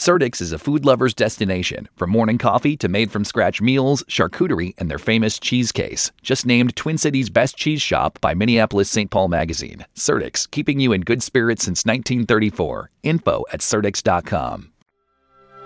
Surdyk's is a food lover's destination. From morning coffee to made-from-scratch meals, charcuterie, and their famous cheese case. Just named Twin Cities' best cheese shop by Minneapolis St. Paul Magazine. Surdyk's, keeping you in good spirits since 1934. Info at surdyks.com.